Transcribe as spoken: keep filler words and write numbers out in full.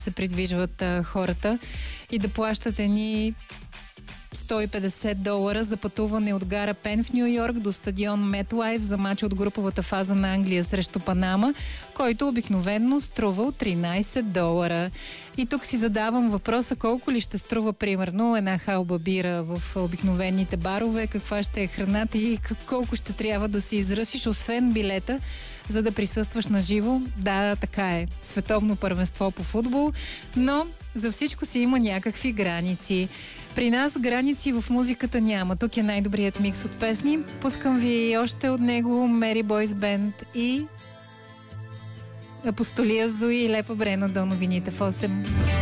се придвижват а, хората и да плащат едни сто и петдесет долара за пътуване от гара Пен в Ню Йорк до стадион Метлайф за матч от груповата фаза на Англия срещу Панама, който обикновенно струва от тринайсет долара. И тук си задавам въпроса колко ли ще струва примерно една халба бира в обикновените барове, каква ще е храната и колко ще трябва да си изръсиш, освен билета, за да присъстваш на живо. Да, така е. Световно първенство по футбол, но за всичко си има някакви граници. При нас граници в музиката няма. Тук е най-добрият микс от песни. Пускам ви още от него Mary Boys Band и Апостолия Зои и Лепа Брено до новините в осем.